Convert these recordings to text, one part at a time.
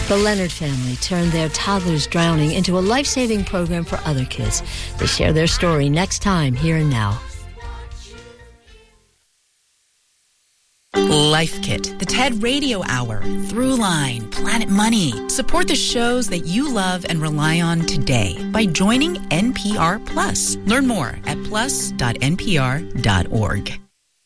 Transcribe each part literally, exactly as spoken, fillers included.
The Leonard family turned their toddler's drowning into a life-saving program for other kids. They share their story next time, Here and Now. Life Kit, the TED Radio Hour, Throughline, Planet Money. Support the shows that you love and rely on today by joining N P R Plus. Learn more at plus dot n p r dot org.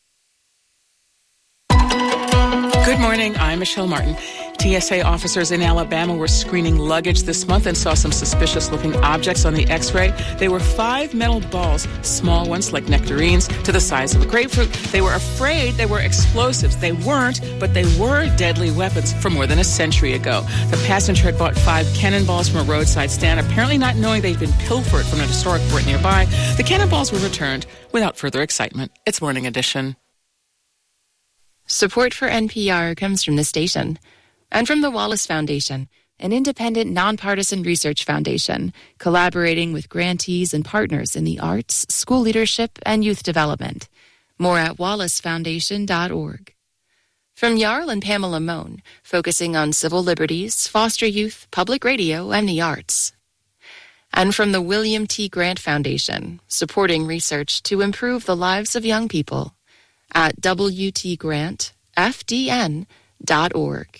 Good morning, I'm Michelle Martin. T S A officers in Alabama were screening luggage this month and saw some suspicious-looking objects on the X-ray. They were five metal balls, small ones like nectarines, to the size of a grapefruit. They were afraid they were explosives. They weren't, but they were deadly weapons from more than a century ago. The passenger had bought five cannonballs from a roadside stand, apparently not knowing they'd been pilfered from a historic fort nearby. The cannonballs were returned without further excitement. It's Morning Edition. Support for N P R comes from the station and from the Wallace Foundation, an independent, nonpartisan research foundation collaborating with grantees and partners in the arts, school leadership, and youth development. More at wallace foundation dot org. From Jarl and Pamela Mohn, focusing on civil liberties, foster youth, public radio, and the arts. And from the William T. Grant Foundation, supporting research to improve the lives of young people at w t grant f d n dot org.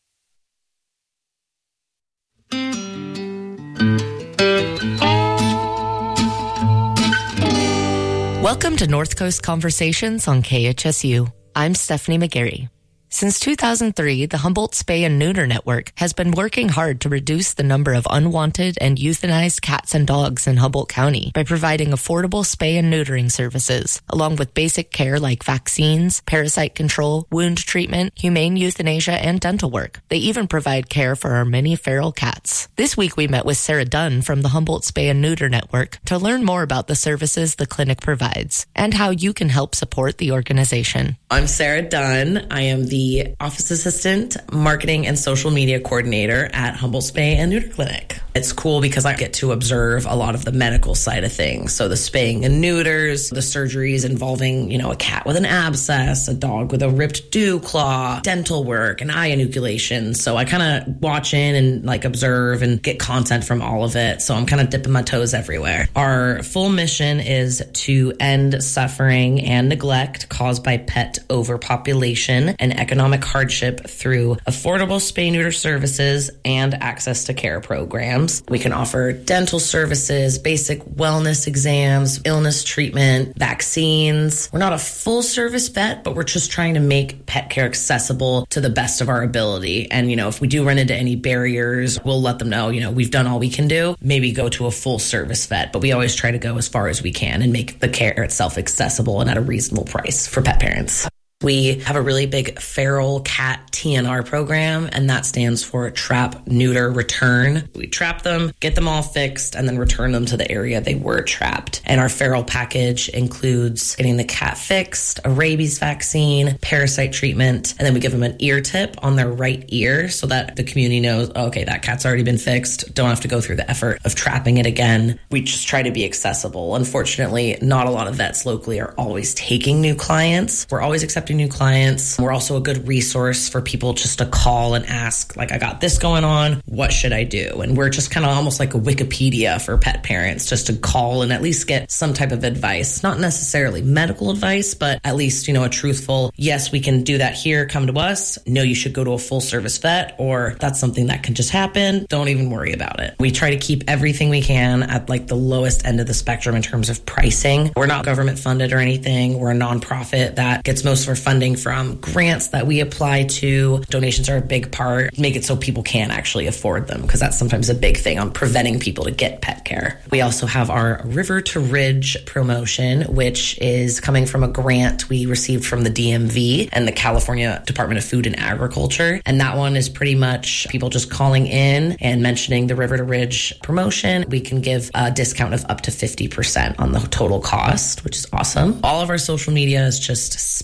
Welcome to North Coast Conversations on K H S U. I'm Stephanie McGarry. Since two thousand three, the Humboldt Spay and Neuter Network has been working hard to reduce the number of unwanted and euthanized cats and dogs in Humboldt County by providing affordable spay and neutering services, along with basic care like vaccines, parasite control, wound treatment, humane euthanasia, and dental work. They even provide care for our many feral cats. This week we met with Sarah Dunn from the Humboldt Spay and Neuter Network to learn more about the services the clinic provides and how you can help support the organization. I'm Sarah Dunn. I am the office assistant, marketing, and social media coordinator at Humboldt Spay and Neuter Clinic. It's cool because I get to observe a lot of the medical side of things. So the spaying and neuters, the surgeries involving, you know, a cat with an abscess, a dog with a ripped dew claw, dental work, and eye inoculation. So I kind of watch in and like observe and get content from all of it. So I'm kind of dipping my toes everywhere. Our full mission is to end suffering and neglect caused by pet overpopulation and economic hardship through affordable spay-neuter services and access to care programs. We can offer dental services, basic wellness exams, illness treatment, vaccines. We're not a full-service vet, but we're just trying to make pet care accessible to the best of our ability. And, you know, if we do run into any barriers, we'll let them know, you know, we've done all we can do. Maybe go to a full-service vet, but we always try to go as far as we can and make the care itself accessible and at a reasonable price for pet parents. We have a really big feral cat T N R program, and that stands for Trap, Neuter, Return. We trap them, get them all fixed, and then return them to the area they were trapped. And our feral package includes getting the cat fixed, a rabies vaccine, parasite treatment, and then we give them an ear tip on their right ear so that the community knows, oh, okay, that cat's already been fixed. Don't have to go through the effort of trapping it again. We just try to be accessible. Unfortunately, not a lot of vets locally are always taking new clients. We're always accepting new clients. We're also a good resource for people just to call and ask, like, I got this going on, what should I do? And we're just kind of almost like a Wikipedia for pet parents, just to call and at least get some type of advice. Not necessarily medical advice, but at least, you know, a truthful, yes, we can do that here, come to us. No, you should go to a full service vet, or that's something that can just happen. Don't even worry about it. We try to keep everything we can at like the lowest end of the spectrum in terms of pricing. We're not government funded or anything. We're a nonprofit that gets most of our funding from grants that we apply to. Donations are a big part. Make it so people can actually afford them, because that's sometimes a big thing on preventing people to get pet care. We also have our River to Ridge promotion, which is coming from a grant we received from the D M V and the California Department of Food and Agriculture. And that one is pretty much people just calling in and mentioning the River to Ridge promotion. We can give a discount of up to fifty percent on the total cost, which is awesome. All of our social media is just Spay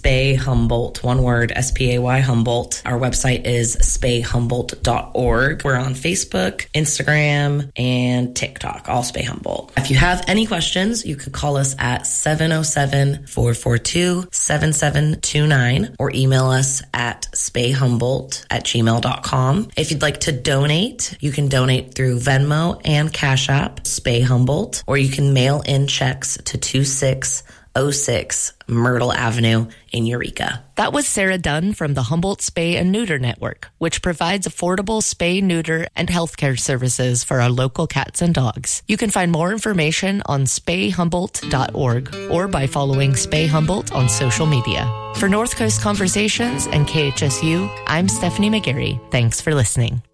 Humboldt, one word, S P A Y Humboldt. Our website is spay humboldt dot org. We're on Facebook, Instagram, and TikTok, all Spay Humboldt. If you have any questions, you could call us at seven oh seven, four four two, seven seven two nine or email us at spayhumboldt at gmail dot com. If you'd like to donate, you can donate through Venmo and Cash App, Spay Humboldt, or you can mail in checks to two six oh six Myrtle Avenue in Eureka. That was Sarah Dunn from the Humboldt Spay and Neuter Network, which provides affordable spay, neuter, and healthcare services for our local cats and dogs. You can find more information on spay humboldt dot org or by following Spay Humboldt on social media. For North Coast Conversations and K H S U, I'm Stephanie McGarry. Thanks for listening.